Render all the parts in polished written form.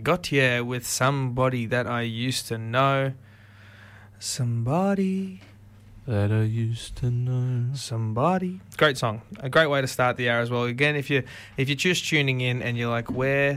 Gautier with Somebody That I Used to Know. Somebody that I used to know. Somebody. Great song. A great way to start the hour as well. Again, if you're just tuning in and you're like, where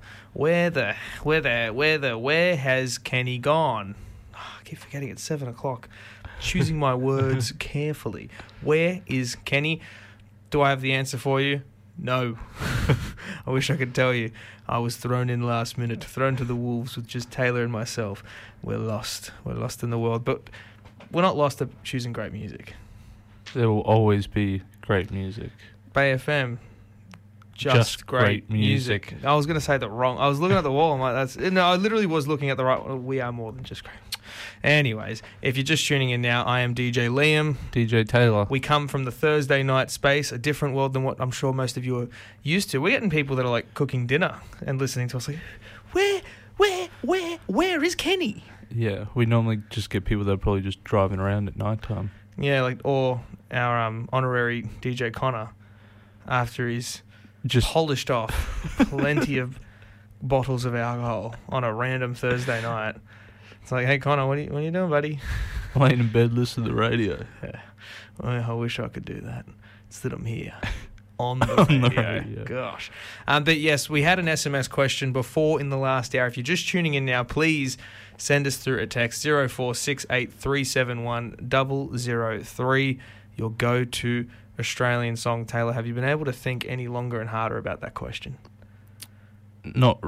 has Kenny gone? Oh, I keep forgetting it's 7 o'clock. Choosing my words carefully. Where is Kenny? Do I have the answer for you? No. I wish I could tell you. I was thrown in last minute, thrown to the wolves with just Taylor and myself. We're lost. We're lost in the world. But we're not lost at choosing great music. There will always be great music. Bay FM. Just great music. I was going to say that wrong. I was looking at the wall. I'm like, I literally was looking at the right one. We are more than just great. Anyways, if you're just tuning in now, I am DJ Liam. DJ Taylor. We come from the Thursday night space, a different world than what I'm sure most of you are used to. We're getting people that are like cooking dinner and listening to us like, where is Kenny? Yeah, we normally just get people that are probably just driving around at night time. Yeah, or our honorary DJ Connor, after he's just polished off plenty of bottles of alcohol on a random Thursday night. It's like, hey, Connor, what are you doing, buddy? I'm laying in bed listening to the radio. Yeah. Well, I wish I could do that. Instead, I'm here on the radio. Gosh. But yes, we had an SMS question before in the last hour. If you're just tuning in now, please send us through a text 0468371003. Your go-to Australian song. Taylor, have you been able to think any longer and harder about that question? Not